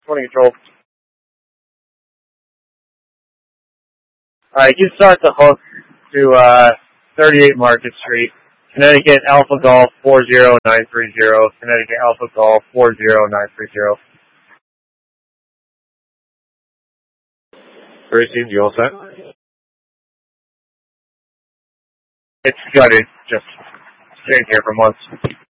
20 control. Alright, you start the hook to 38 Market Street, Connecticut Alpha Golf 40930, Connecticut Alpha Golf 40930. Racing, you all set? It's gutted, just staying here for months.